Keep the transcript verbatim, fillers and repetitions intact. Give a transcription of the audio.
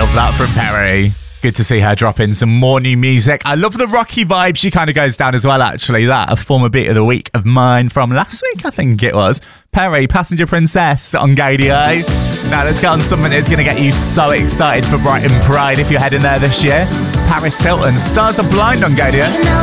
Love that from Perry. Good to see her drop in some more new music. I love the rocky vibe she kind of goes down as well, actually. That, a former beat of the week of mine from last week, I think it was. Perry, Passenger Princess on Gaydio. Now let's get on something that's going to get you so excited for Brighton Pride if you're heading there this year. Paris Hilton, Stars Are Blind on Gaydio.